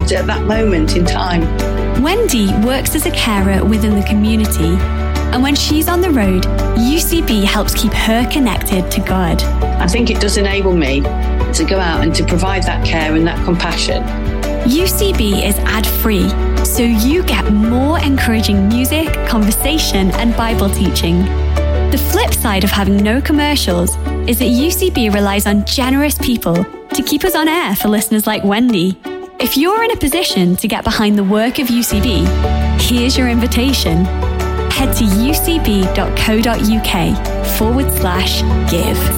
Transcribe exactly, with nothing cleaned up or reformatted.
needed at that moment in time. Wendy works as a carer within the community, and when she's on the road, U C B helps keep her connected to God. I think it does enable me to go out and to provide that care and that compassion. U C B is ad-free, so you get more encouraging music, conversation, and Bible teaching. The flip side of having no commercials is that U C B relies on generous people to keep us on air for listeners like Wendy. If you're in a position to get behind the work of U C B, here's your invitation. Head to ucb.co.uk forward slash give.